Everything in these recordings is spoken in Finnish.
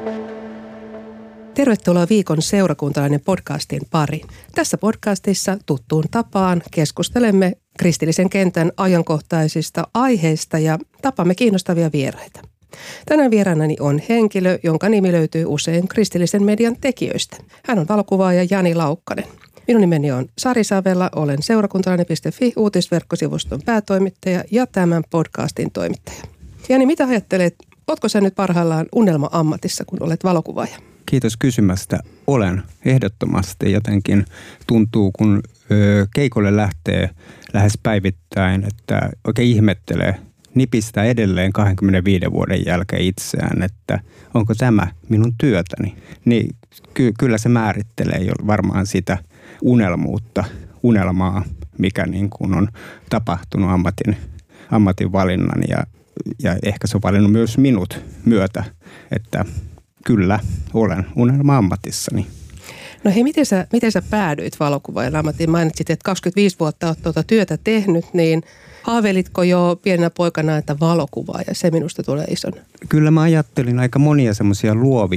Tervetuloa viikon seurakuntalainen podcastin pariin. Tässä podcastissa tuttuun tapaan keskustelemme kristillisen kentän ajankohtaisista aiheista ja tapamme kiinnostavia vieraita. Tänään vieraanani on henkilö, jonka nimi löytyy usein kristillisen median tekijöistä. Hän on valokuvaaja Jani Laukkanen. Minun nimeni on Sari Savela, olen seurakuntalainen.fi uutisverkkosivuston päätoimittaja ja tämän podcastin toimittaja. Jani, mitä ajattelet, ootko sä nyt parhaillaan unelma-ammatissa, kun olet valokuvaaja? Kiitos kysymästä. Olen ehdottomasti. Jotenkin tuntuu, kun keikolle lähtee lähes päivittäin, että oikein ihmettelee, nipistää edelleen 25 vuoden jälkeen itseään, että onko tämä minun työtäni. Niin kyllä se määrittelee jo varmaan sitä unelmaa, mikä niin kuin on tapahtunut ammatin valinnan ja ehkä se on valinnut myös minut myötä, että kyllä olen unelma-ammatissani. No hei, miten sä päädyit valokuvaajan ammattiin? Mainitsit, että 25 vuotta olet tuota työtä tehnyt, niin haaveilitko jo pienenä poikana, että valokuvaaja, se minusta tulee isona? Kyllä mä ajattelin aika monia semmoisia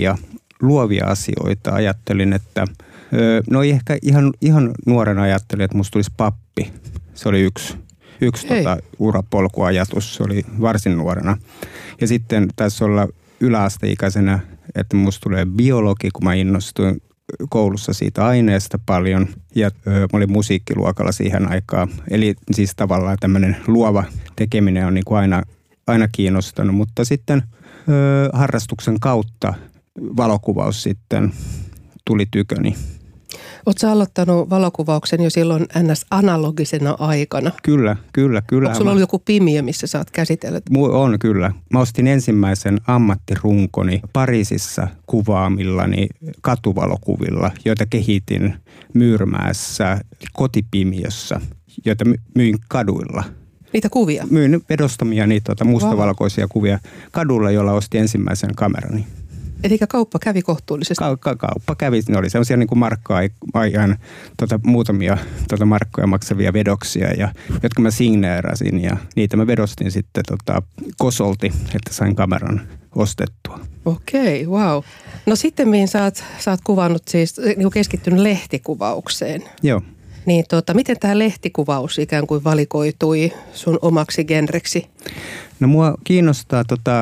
luovia asioita. Ajattelin, että no ehkä ihan nuorena ajattelin, että musta tulisi pappi. Se oli yksi urapolkuajatus, se oli varsin nuorena. Ja sitten taisi olla yläasteikäisenä, että musta tulee biologi, kun mä innostuin koulussa siitä aineesta paljon. Ja mä olin musiikkiluokalla siihen aikaan. Eli siis tavallaan tämmöinen luova tekeminen on niin kuin aina kiinnostanut. Mutta sitten harrastuksen kautta valokuvaus sitten tuli tyköni. Oletko sä aloittanut valokuvauksen jo silloin NS-analogisena aikana? Kyllä. Onko sulla ollut joku pimiö, missä sä oot käsitellyt? On kyllä. Mä ostin ensimmäisen ammattirunkoni Pariisissa kuvaamillani katuvalokuvilla, joita kehitin Myyrmäessä kotipimiössä, joita myin kaduilla. Niitä kuvia? Myin vedostamia niitä mustavalkoisia kuvia kadulla, jolla ostin ensimmäisen kamerani. Eli kauppa kävi kohtuullisesti? Kauppa kävi. Ne oli sellaisia niin kuin markka-ajan muutamia markkoja maksavia vedoksia, jotka mä signeerasin ja niitä mä vedostin sitten kosolti, että sain kameran ostettua. Okei, wow. No sitten mihin sä oot kuvannut siis, niin keskittynyt lehtikuvaukseen. Joo. Niin miten tämä lehtikuvaus ikään kuin valikoitui sun omaksi genreksi? No mua kiinnostaa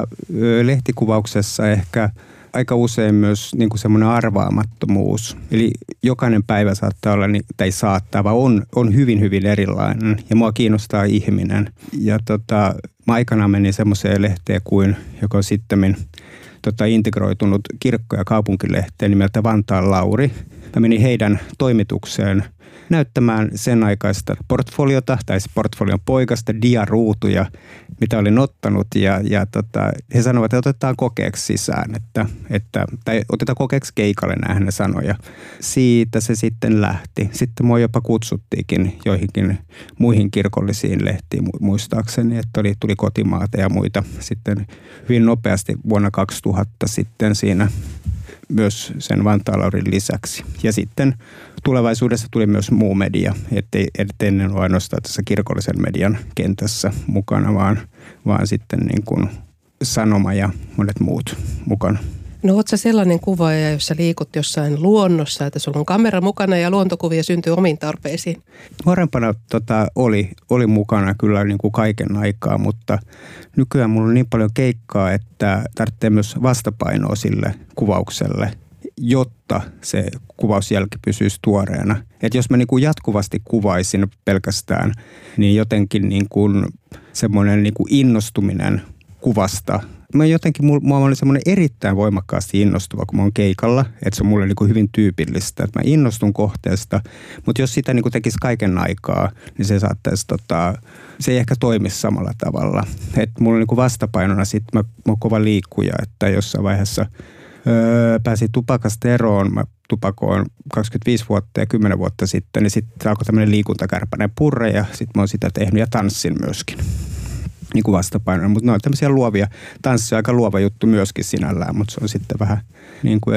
lehtikuvauksessa ehkä aika usein myös niin kuin semmoinen arvaamattomuus. Eli jokainen päivä saattaa olla, tai saattaa, vaan on hyvin, hyvin erilainen. Ja mua kiinnostaa ihminen. Ja mä aikanaan menin semmoiseen lehteen joka on sittemmin integroitunut kirkko- ja kaupunkilehteen nimeltä Vantaan Lauri. Mä menin heidän toimitukseen näyttämään sen aikaista portfoliota tai portfolion poikasta diaruutuja, mitä olin ottanut ja he sanoivat, että otetaan kokeeksi sisään, tai otetaan kokeeksi keikalle, näin he sanoja. Siitä se sitten lähti. Sitten mua jopa kutsuttiinkin joihinkin muihin kirkollisiin lehtiin muistaakseni, että tuli Kotimaata ja muita sitten hyvin nopeasti vuonna 2000 sitten siinä myös sen Vantaan Laurin lisäksi. Ja sitten tulevaisuudessa tuli myös muu media, ettei ennen ole ainoastaan tässä kirkollisen median kentässä mukana, vaan sitten niin kuin sanoma ja monet muut mukana. No oot sä sellainen kuvaaja, jossa liikut jossain luonnossa, että sulla on kamera mukana ja luontokuvia syntyy omiin tarpeisiin? Nuorempana oli mukana kyllä niin kuin kaiken aikaa, mutta nykyään mulla on niin paljon keikkaa, että tarvitsee myös vastapainoa sille kuvaukselle, jotta se kuvausjälki pysyisi tuoreena. Että jos mä niin kuin jatkuvasti kuvaisin pelkästään, niin jotenkin niin kuin semmoinen niin kuin innostuminen kuvasta. Mä jotenkin, mulla oli semmoinen erittäin voimakkaasti innostuva, kun mä oon keikalla, että se on mulle niin kuin hyvin tyypillistä, että mä innostun kohteesta, mutta jos sitä niin kuin tekisi kaiken aikaa, niin se saattaisi, se ei ehkä toimisi samalla tavalla. Että mulla on niin kuin vastapainona sitten, mä oon kova liikkuja, että jossain vaiheessa pääsin tupakasta eroon, mä tupakoin 25 vuotta ja 10 vuotta sitten, niin sitten alkoi tämmöinen liikuntakärpäinen purre ja sitten mä oon sitä tehnyt ja tanssin myöskin. Niin kuin vastapainona, mutta ne on tämmöisiä luovia, tanssi on aika luova juttu myöskin sinällään, mutta se on sitten vähän niin kuin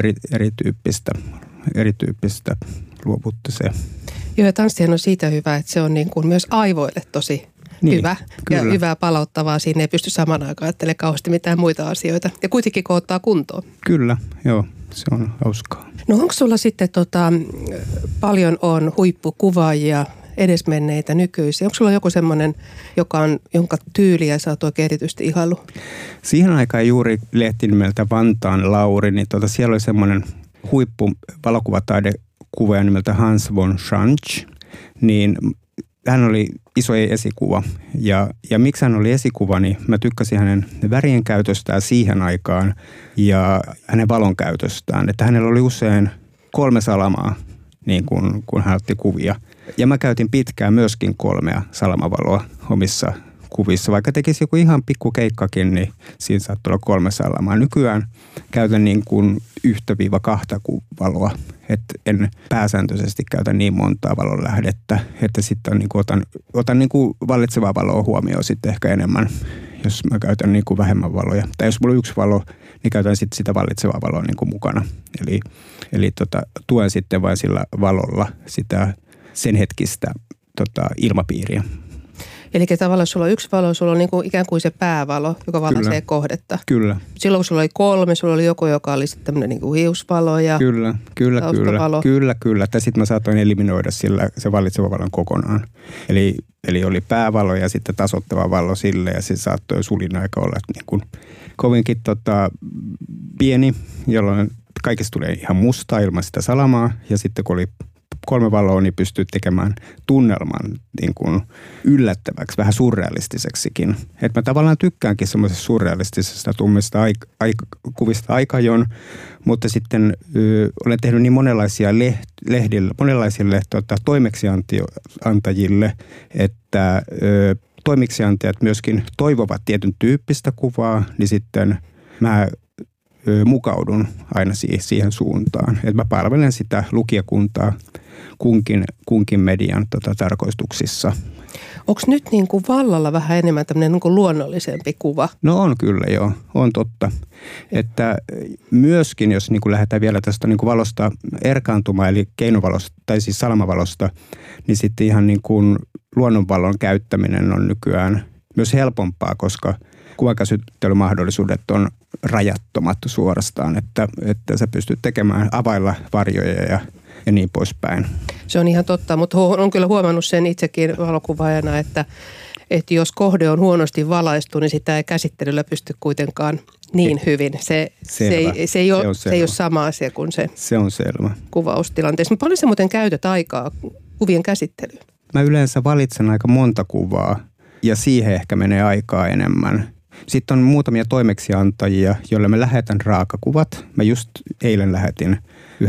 erityyppistä luovuutta se. Joo, ja tanssihan on siitä hyvä, että se on niin kuin myös aivoille tosi hyvä ja hyvää palauttavaa. Siinä ei pysty saman aikaan ajattelemaan kauheasti mitään muita asioita. Ja kuitenkin koottaa kuntoon. Kyllä, joo. Se on hauskaa. No onko sulla sitten paljon on huippukuvaajia, edesmenneitä, nykyisiä? Onko sulla joku semmoinen, jonka tyyliä sä oot oikein erityisesti ihaillut? Siihen aikaan juuri lehti nimeltä Vantaan Lauri, niin siellä oli semmoinen huippu valokuvataidekuvaaja nimeltä Hans von Schranz, niin hän oli iso esikuva. Ja miksi hän oli esikuva, niin mä tykkäsin hänen värien käytöstään siihen aikaan ja hänen valon käytöstään. Että hänellä oli usein 3 salamaa, niin kun hän otti kuvia. Ja mä käytin pitkään myöskin 3 salamavaloa omissa kuvissa. Vaikka tekisi joku ihan pikku keikkakin, niin siinä saattoi olla 3 salamaa. Nykyään käytän niin kuin 1-2 valoa. Että en pääsääntöisesti käytä niin montaa valon lähdettä, että sitten niin otan niin kuin vallitsevaa valoa huomioon sitten ehkä enemmän, jos mä käytän niin kuin vähemmän valoja. Tai jos mulla on 1 valo, niin käytän sitten sitä vallitsevaa valoa niin kuin mukana. Eli tuen sitten vain sillä valolla sitä sen hetkistä ilmapiiriä. Eli tavallaan sulla on 1 valo, sulla on niin kuin ikään kuin se päävalo, joka valaisee kohdetta. Kyllä. Silloin kun sulla oli 3, sulla oli joku, joka oli sitten tämmöinen niin kuin hiusvalo ja Kyllä. Tai sitten mä saatoin eliminoida sillä se vallitseva valon kokonaan. Eli oli päävalo ja sitten tasoittava valo sille ja se saattoi sulin aika olla niin kuin kovinkin pieni, jolloin kaikesta tulee ihan musta ilman sitä salamaa ja sitten kun oli 3 valoa, niin pystyy tekemään tunnelman niin kuin yllättäväksi, vähän surrealistiseksikin. Että mä tavallaan tykkäänkin semmoisesta surrealistisesta tummista kuvista aikajon, mutta sitten olen tehnyt niin monenlaisille toimeksiantajille, että toimeksiantajat myöskin toivovat tietyn tyyppistä kuvaa, niin sitten mä mukaudun aina siihen suuntaan. Että mä palvelen sitä lukijakuntaa kunkin median tarkoituksissa. Onko nyt niin kuin vallalla vähän enemmän tämmöinen niin kuin luonnollisempi kuva? No on kyllä joo, on totta. Että myöskin jos niin kuin lähdetään vielä tästä niin kuin valosta erkaantumaan, eli keinovalosta tai siis salamavalosta, niin sitten ihan niin kuin luonnonvalon käyttäminen on nykyään myös helpompaa, koska kuvankäsittelymahdollisuudet on rajattomat suorastaan, että sä pystyt tekemään availla varjoja ja niin poispäin. Se on ihan totta, mutta olen kyllä huomannut sen itsekin valokuvaajana, että jos kohde on huonosti valaistu, niin sitä ei käsittelyllä pysty kuitenkaan niin hyvin. Se ei ole sama asia kuin se on selvä kuvaustilanteessa. Mutta paljon sä muuten käytät aikaa kuvien käsittelyyn? Mä yleensä valitsen aika monta kuvaa ja siihen ehkä menee aikaa enemmän. Sitten on muutamia toimeksiantajia, joille mä lähetän raakakuvat. Mä just eilen lähetin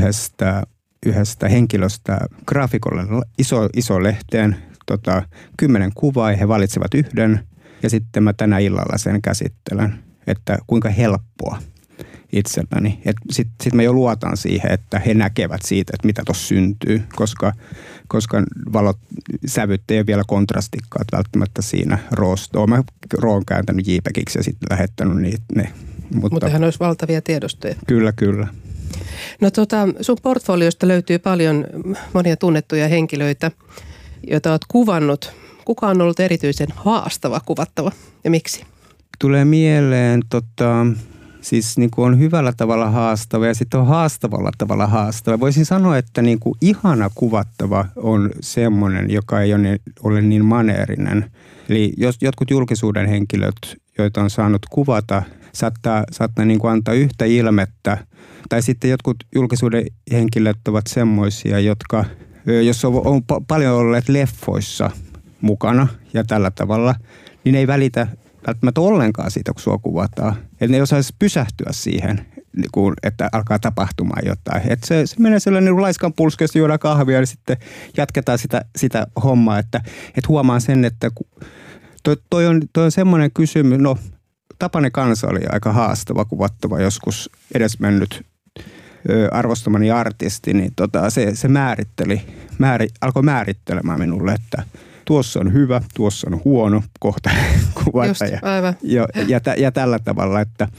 yhdestä henkilöstä graafikolle iso lehteen 10 kuvaa ja he valitsevat 1 ja sitten mä tänä illalla sen käsittelen, että kuinka helppoa itselläni. Sitten mä jo luotan siihen, että he näkevät siitä, että mitä tuossa syntyy, koska valot, sävyt ei ole vielä kontrastikkaat välttämättä siinä roostoon. Mä roon kääntänyt JPEGiksi ja sitten lähettänyt ne. Mutta hän olisi valtavia tiedostoja. Kyllä. No sun portfoliosta löytyy paljon monia tunnettuja henkilöitä, joita olet kuvannut. Kuka on ollut erityisen haastava kuvattava ja miksi? Tulee mieleen siis niin kuin on hyvällä tavalla haastava ja sitten on haastavalla tavalla haastava. Voisin sanoa, että niin kuin ihana kuvattava on semmoinen, joka ei ole niin maneerinen. Eli jos jotkut julkisuuden henkilöt, joita on saanut kuvata, saattaa niin kuin antaa yhtä ilmettä. Tai sitten jotkut julkisuuden henkilöt ovat semmoisia, jotka, jos on paljon olleet leffoissa mukana ja tällä tavalla, niin ne ei välitä välttämättä ollenkaan siitä, kun sua kuvataan. Että ne ei osaisi pysähtyä siihen, että alkaa tapahtumaan jotain. Että se menee sellainen niin laiskan pulsku, jos juodaan kahvia, niin sitten jatketaan sitä hommaa. Että huomaan sen, että toi on semmoinen kysymys. No, Tapani Kansa oli aika haastava kuvattava joskus edesmennyt arvostamani artisti, niin se alkoi määrittelemään minulle, että tuossa on hyvä, tuossa on huono kohta kuvata. Just, aivan. Ja tällä tavalla, että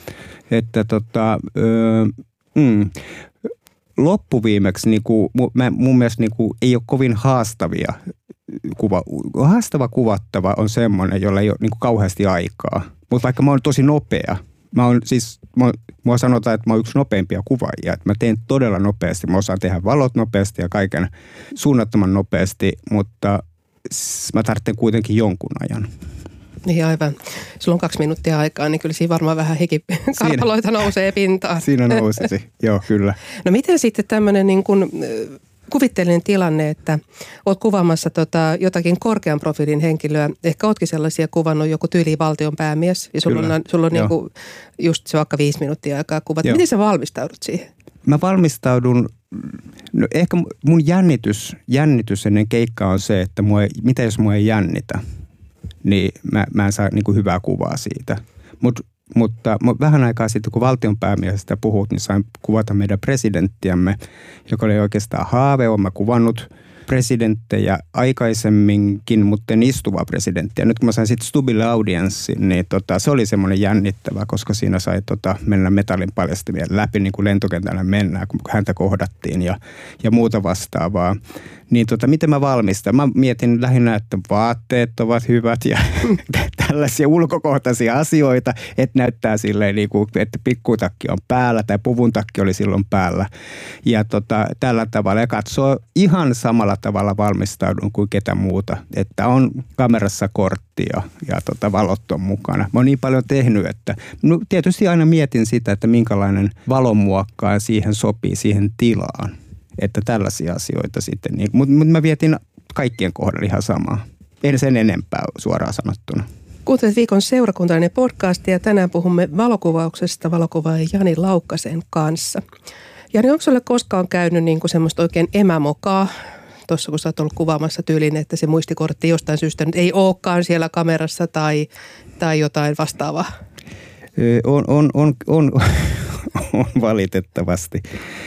loppuviimeksi niin kuin, mun mielestä niin kuin, ei ole kovin haastavia haastava kuvattava on semmoinen, jolla ei ole niin kuin kauheasti aikaa. Mutta vaikka mä oon tosi nopea, mua sanotaan, että mä oon yksi nopeimpia kuvaajia. Että mä teen todella nopeasti. Mä osaan tehdä valot nopeasti ja kaiken suunnattoman nopeasti, mutta mä tarvitsen kuitenkin jonkun ajan. Niin aivan. Sulla on 2 minuuttia aikaa, niin kyllä siinä varmaan vähän hikikarpaloita nousee pintaan. Siinä nousisi, joo kyllä. No miten sitten tämmöinen niin kuin kuvitteellinen tilanne, että oot kuvaamassa jotakin korkean profiilin henkilöä, ehkä ootkin sellaisia kuvannut joku tyyli valtion päämies ja sulla on niin kuin just se vaikka 5 minuuttia aikaa kuvata. Miten sä valmistaudut siihen? Mä valmistaudun, no ehkä mun jännitys ennen keikkaa on se, että mitä jos mua ei jännitä, niin mä en saa niin kuin hyvää kuvaa siitä. Mutta vähän aikaa sitten, kun valtionpäämiehestä puhut, niin sain kuvata meidän presidenttiämme, joka oli oikeastaan haave. Olen kuvannut presidenttejä aikaisemminkin, mutta en istuvaa presidenttiä. Nyt kun mä sain sitten Stubbille audienssin, niin se oli semmoinen jännittävä, koska siinä sai mennä metallin paljastimien läpi, niin kuin lentokentällä mennään, kun häntä kohdattiin ja muuta vastaavaa. Niin miten mä valmistan? Mä mietin lähinnä, että vaatteet ovat hyvät ja tällaisia ulkokohtaisia asioita, että näyttää silleen, niin kuin, että pikkutakki on päällä tai puvuntakki oli silloin päällä. Ja tällä tavalla ja katsoo ihan samalla tavalla valmistaudun kuin ketä muuta. Että on kamerassa kortti ja valot on mukana. Mä oon niin paljon tehnyt, että tietysti aina mietin sitä, että minkälainen valonmuokkaa siihen sopii siihen tilaan. Että tällaisia asioita sitten. Mutta mä vietin kaikkien kohdalla ihan samaa. Ei sen enempää suoraan sanottuna. Kuuntelet Viikon seurakuntalainen podcast ja tänään puhumme valokuvauksesta valokuvaaja Jani Laukkasen kanssa. Jani, onko sulle koskaan käynyt niinku semmoista oikein emämokaa? Tuossa kun sä oot ollut kuvaamassa tyylin, että se muistikortti jostain syystä nyt ei olekaan siellä kamerassa tai jotain vastaavaa? On valitettavasti.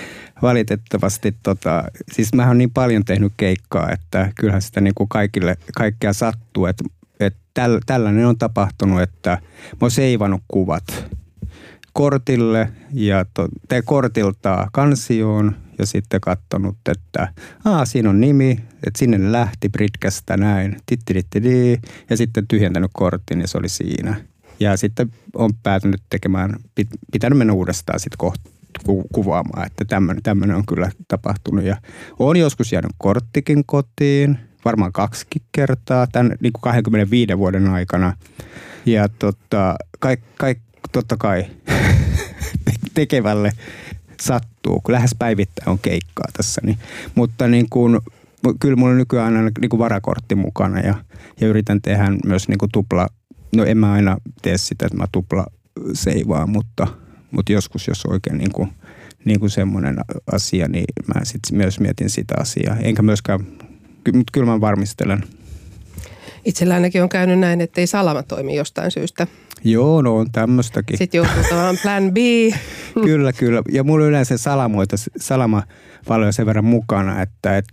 Siis mä oon niin paljon tehnyt keikkaa, että kyllähän sitä niin kuin kaikkea sattuu. Että tällainen on tapahtunut, että mä oon seivannut kuvat kortille ja kortilta kansioon ja sitten katsonut, että siinä on nimi, että sinne lähti Britkästä näin, ja sitten tyhjentänyt kortin ja se oli siinä. Ja sitten on päätynyt pitänyt mennä uudestaan sitten kohta kuvaamaan, että tämmöinen on kyllä tapahtunut. Ja olen joskus jäänyt korttikin kotiin, varmaan 2 kertaa tämän niin kuin 25 vuoden aikana. Ja totta kai tekevälle sattuu, kun lähes päivittäin on keikkaa tässä. Niin. Mutta niin kuin, kyllä mulla on nykyään aina niin kuin varakortti mukana ja yritän tehdä myös niin kuin tupla. No en mä aina tee sitä, että mä tupla seivaan, mutta joskus, jos oikein niin kuin semmoinen asia, niin mä sitten myös mietin sitä asiaa. Enkä myöskään, mutta kyllä mä varmistelen. Itsellä ainakin on käynyt näin, että ei salama toimi jostain syystä. Joo, no on tämmöistäkin. Sitten joutuu tavallaan plan B. Kyllä. Ja mulla on yleensä salamavaloja sen verran mukana, että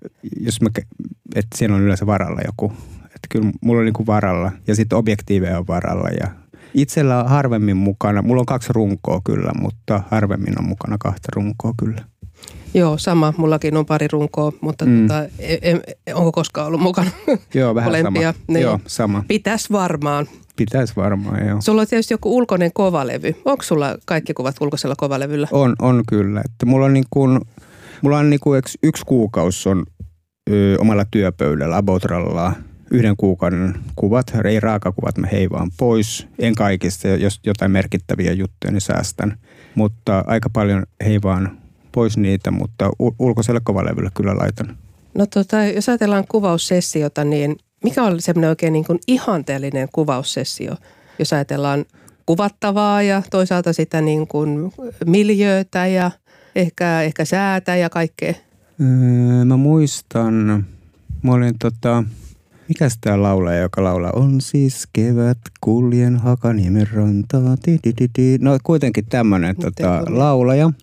siinä on yleensä varalla joku. Että kyllä mulla on niin kuin varalla ja sitten objektiiveja on varalla ja itsellä on harvemmin mukana. Mulla on 2 runkoa kyllä, mutta harvemmin on mukana 2 runkoa kyllä. Joo, sama. Mullakin on 2 runkoa, mutta onko koskaan ollut mukana? Joo, vähän molempia. Sama. Niin. Joo, sama. Pitäisi varmaan, joo. Sulla on tietysti joku ulkoinen kovalevy. Onko sulla kaikki kuvat ulkoisella kovalevyllä? On kyllä. Että mulla on 1 kuukausi on omalla työpöydällä, Aboutralla. 1 kuukauden kuvat, ei raakakuvat, mä heivaan pois. En kaikista, jos jotain merkittäviä juttuja, niin säästän. Mutta aika paljon heivaan pois niitä, mutta ulkoiselle kovalevylle kyllä laitan. No jos ajatellaan kuvaussessiota, niin mikä on semmoinen oikein niin kuin ihanteellinen kuvaussessio? Jos ajatellaan kuvattavaa ja toisaalta sitä niin kuin miljöötä ja ehkä säätä ja kaikkea. Mä muistan, mä olin mikäs tää laulaja, joka laulaa? On siis kevät, kuljen Hakaniemen rantaa. No kuitenkin tämmönen laulaja.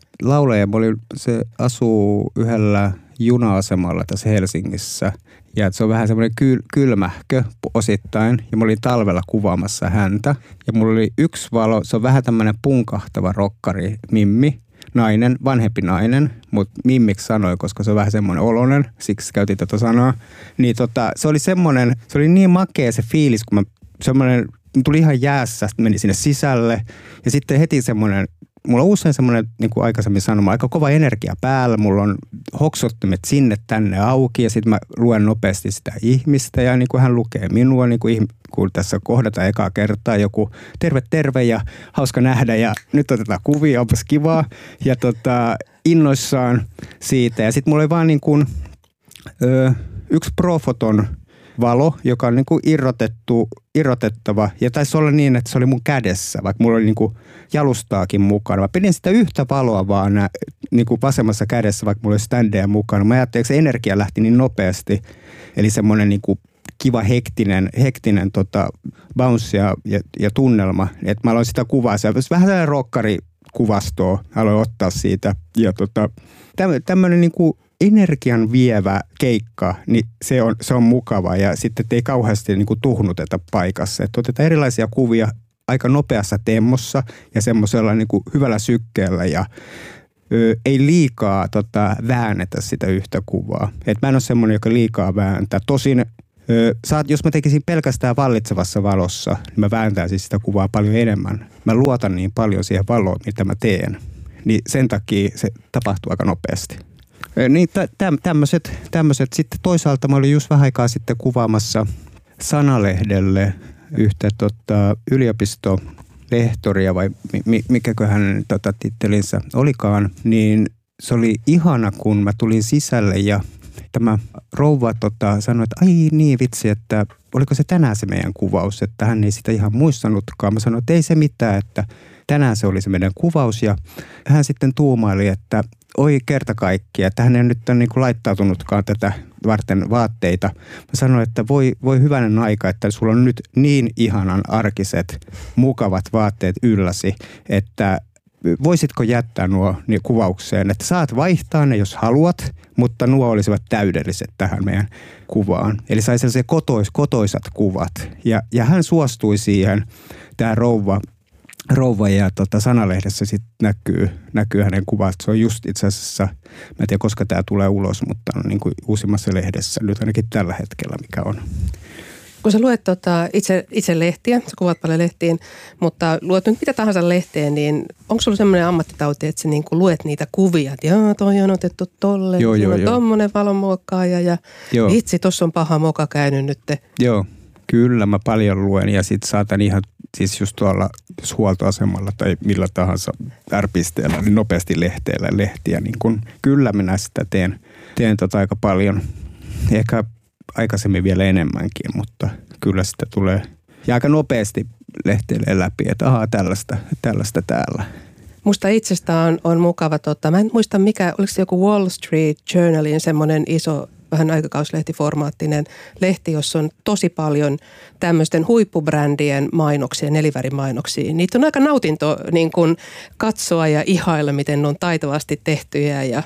Se asuu yhdellä juna-asemalla tässä Helsingissä. Ja se on vähän semmoinen kylmähkö osittain. Ja mä olin talvella kuvaamassa häntä. Ja mulla oli 1 valo, se on vähän tämmöinen punkahtava rokkari Mimmi. nainen, vanhempi nainen, mutta mimmiksi sanoi, koska se on vähän semmoinen oloinen, siksi käytin tätä sanaa. Niin se oli niin makea se fiilis, kun tuli ihan jäässä, meni sinne sisälle ja sitten heti semmoinen, mulla on usein semmoinen, niin kuin aikaisemmin sanoin, aika kova energia päällä. Mulla on hoksottimet sinne tänne auki ja sitten mä luen nopeasti sitä ihmistä ja niin kuin hän lukee minua, niin kuin kun tässä kohdataan ekaa kertaa joku terve ja hauska nähdä ja nyt otetaan kuvia, onpas kivaa ja innoissaan siitä. Ja sitten mulla oli vaan niin kuin, yksi Profoton valo, joka on niin kuin irrotettava. Ja taisi olla niin, että se oli mun kädessä, vaikka mulla oli niin kuin jalustaakin mukana. Mä pidin sitä yhtä valoa vaan niin kuin vasemmassa kädessä, vaikka mulla oli standeja mukana. Mä ajattelin, että se energia lähti niin nopeasti. Eli semmoinen niin kuin kiva hektinen bounce ja tunnelma. Että mä aloin sitä kuvaa. Se vähän sellainen rokkarikuvastoa aloin ottaa siitä. Ja tämmöinen niin kuin energian vievä keikka, niin se on mukava ja sitten ei kauheasti niin kuin tuhnuteta paikassa. Että otetaan erilaisia kuvia aika nopeassa temmossa ja semmoisella niin kuin hyvällä sykkeellä ja ei liikaa väännetä sitä yhtä kuvaa. Et mä en ole semmoinen, joka liikaa vääntää. Tosin jos mä tekisin pelkästään vallitsevassa valossa, niin mä vääntäisin sitä kuvaa paljon enemmän. Mä luotan niin paljon siihen valoon, mitä mä teen. Niin sen takia se tapahtuu aika nopeasti. Niin tämmöiset. Sitten toisaalta mä olin just vähän aikaa sitten kuvaamassa Sanalehdelle yhtä yliopistolehtoria vai mikäköhän tittelinsä olikaan, niin se oli ihana, kun mä tulin sisälle ja tämä rouva sanoi, että ai niin vitsi, että oliko se tänään se meidän kuvaus, että hän ei sitä ihan muistanutkaan. Mä sanoin, että ei se mitään, että tänään se oli se meidän kuvaus ja hän sitten tuumaili, että oi kerta kaikkia, että hän ei nyt ole niin kuin laittautunutkaan tätä varten vaatteita. Mä sanoin, että voi hyvänen aika, että sulla on nyt niin ihanan arkiset, mukavat vaatteet ylläsi, että voisitko jättää nuo kuvaukseen, että saat vaihtaa ne, jos haluat, mutta nuo olisivat täydelliset tähän meidän kuvaan. Eli sai sellaisia kotoisat kuvat. Ja hän suostui siihen, tämä rouva ja Sanalehdessä sitten näkyy hänen kuvat. Se on just itse asiassa, mä en tiedä koska tämä tulee ulos, mutta on niin kuin uusimmassa lehdessä nyt ainakin tällä hetkellä, mikä on. Kun sä luet itse lehtiä, sä kuvat paljon lehtiin, mutta luet nyt mitä tahansa lehteen, niin onko sulla semmoinen ammattitauti, että sä niin kuin luet niitä kuvia, että jaa, toi on otettu tolle, siinä on tommonen valonmuokkaaja ja vitsi, tossa on paha moka käynyt nyt. Joo, kyllä mä paljon luen ja sit saatan ihan siis just tuolla huoltoasemalla tai millä tahansa R-pisteellä, niin nopeasti lehtiä, niin kun kyllä minä sitä teen aika paljon. Ehkä aikaisemmin vielä enemmänkin, mutta kyllä sitä tulee ja aika nopeasti lehteille läpi, että ahaa tällaista täällä. Musta itsestä on mukava, mä en muista oliko se joku Wall Street Journalin semmoinen iso, vähän aikakauslehtiformaattinen lehti, jossa on tosi paljon tämmöisten huippubrändien mainoksia, nelivärimainoksia. Niitä on aika nautinto niin kuin katsoa ja ihailla, miten ne on taitavasti tehtyjä. Ja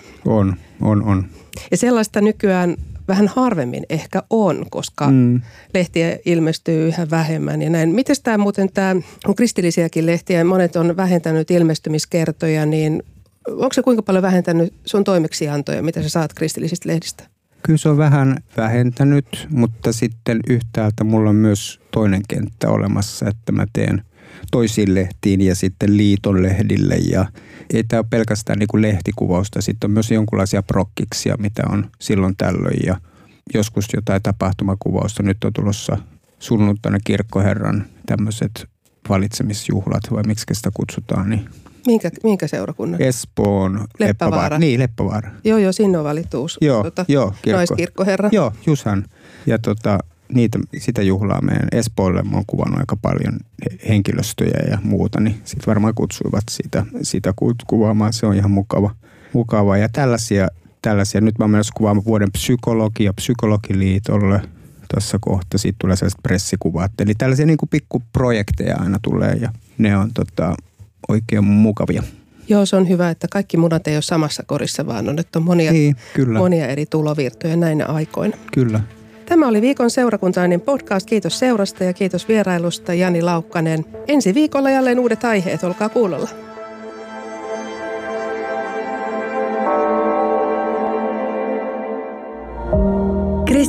On. Ja sellaista nykyään vähän harvemmin ehkä on, koska lehtiä ilmestyy yhä vähemmän ja näin. Miten tämä muuten, on kristillisiäkin lehtiä, monet on vähentänyt ilmestymiskertoja, niin onko se kuinka paljon vähentänyt sun toimeksiantoja, mitä sä saat kristillisistä lehdistä? Kyllä se on vähän vähentänyt, mutta sitten yhtäältä mulla on myös toinen kenttä olemassa, että mä teen toisiin lehtiin ja sitten liiton lehdille ja ei tämä ole pelkästään niin kuin lehtikuvausta, sitten on myös jonkinlaisia prokkiksia, mitä on silloin tällöin ja joskus jotain tapahtumakuvausta. Nyt on tulossa sunnuntaina kirkkoherran tämmöiset valitsemisjuhlat vai miksi sitä kutsutaan, niin Minkä seurakunnan? Espoon Leppävaara. Niin, Leppävaara. Joo, sinne on valittu uusi naiskirkkoherra. Joo, justhan. Ja sitä juhlaa meidän Espoolle. Mä oon kuvannut aika paljon henkilöstöjä ja muuta, niin sitten varmaan kutsuivat sitä kuvaamaan. Se on ihan mukava. Ja tällaisia. Nyt mä oon menossa kuvaamaan vuoden psykologia Psykologiliitolle. Tässä kohta siitä tulee sellaiset pressikuvat. Eli tällaisia niin kuin pikkuprojekteja aina tulee ja ne on oikein mukavia. Joo, se on hyvä, että kaikki munat ei ole samassa korissa, vaan on, että on monia eri tulovirtoja näinä aikoina. Kyllä. Tämä oli viikon seurakuntainen podcast. Kiitos seurasta ja kiitos vierailusta, Jani Laukkanen. Ensi viikolla jälleen uudet aiheet. Olkaa kuulolla.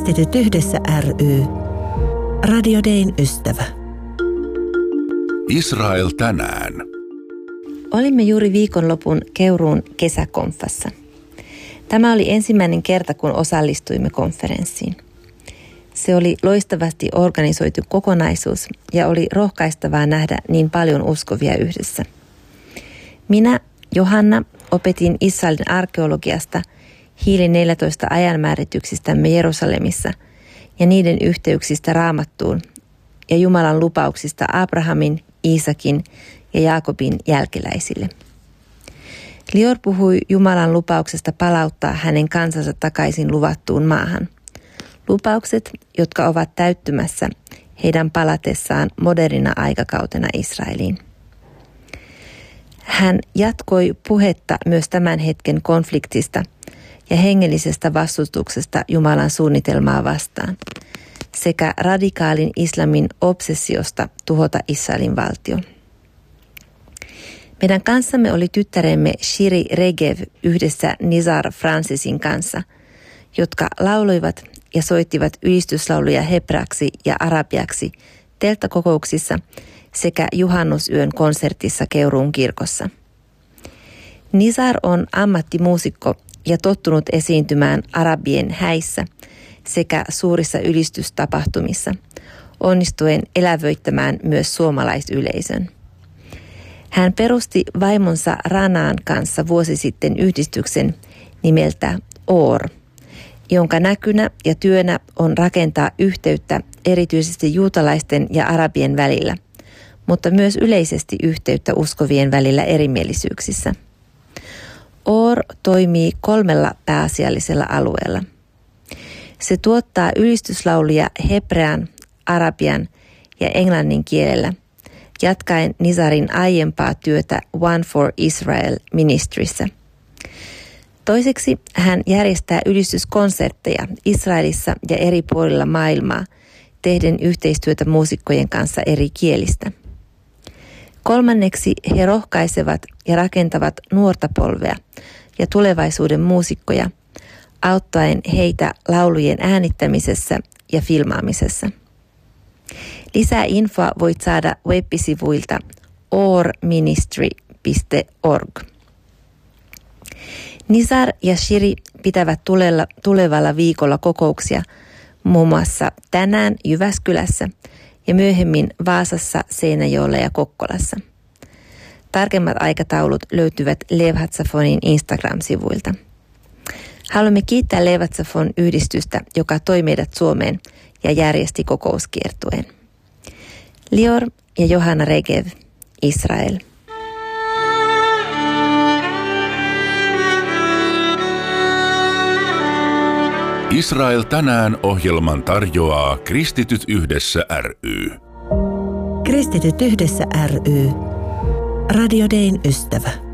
Kristityt yhdessä ry. Radio Dayn ystävä. Israel tänään. Olimme juuri viikonlopun Keuruun kesäkonfassa. Tämä oli ensimmäinen kerta, kun osallistuimme konferenssiin. Se oli loistavasti organisoitu kokonaisuus ja oli rohkaistavaa nähdä niin paljon uskovia yhdessä. Minä, Johanna, opetin Israelin arkeologiasta, Hiili 14 ajanmäärityksistämme Jerusalemissa ja niiden yhteyksistä Raamattuun ja Jumalan lupauksista Abrahamin, Iisakin ja Jaakobin jälkeläisille. Lior puhui Jumalan lupauksesta palauttaa hänen kansansa takaisin luvattuun maahan. Lupaukset, jotka ovat täyttymässä heidän palatessaan modernina aikakautena Israeliin. Hän jatkoi puhetta myös tämän hetken konfliktista ja hengellisestä vastustuksesta Jumalan suunnitelmaa vastaan sekä radikaalin islamin obsessiosta tuhota Israelin valtio. Meidän kanssamme oli tyttäremme Shiri Regev yhdessä Nizar Francisin kanssa, jotka lauloivat ja soittivat ylistyslauluja hebraksi ja arabiaksi telttakokouksissa sekä juhannusyön konsertissa Keuruun kirkossa. Nizar on ammattimuusikko ja tottunut esiintymään arabien häissä sekä suurissa ylistystapahtumissa, onnistuen elävöittämään myös suomalaisyleisön. Hän perusti vaimonsa Ranaan kanssa vuosi sitten yhdistyksen nimeltä OR, jonka näkynä ja työnä on rakentaa yhteyttä erityisesti juutalaisten ja arabien välillä, mutta myös yleisesti yhteyttä uskovien välillä erimielisyyksissä. OR toimii 3 pääasiallisella alueella. Se tuottaa ylistyslauluja hebrean, arabian ja englannin kielellä, jatkaen Nizarin aiempaa työtä One for Israel Ministryssä. Toiseksi hän järjestää ylistyskonsertteja Israelissa ja eri puolilla maailmaa, tehden yhteistyötä muusikkojen kanssa eri kielistä. Kolmanneksi he rohkaisevat ja rakentavat nuorta polvea ja tulevaisuuden muusikkoja, auttaen heitä laulujen äänittämisessä ja filmaamisessa. Lisää infoa voit saada web-sivuilta orministry.org. Nizar ja Shiri pitävät tulevalla viikolla kokouksia muun muassa tänään Jyväskylässä ja myöhemmin Vaasassa, Seinäjoella ja Kokkolassa. Tarkemmat aikataulut löytyvät Lev Hatsafonin Instagram-sivuilta. Haluamme kiittää Lev Hatsafon yhdistystä, joka toi meidät Suomeen ja järjesti kokouskiertueen. Lior ja Johanna Regev, Israel. Israel tänään -ohjelman tarjoaa Kristityt yhdessä ry. Kristityt yhdessä ry. Radio Dayn ystävä.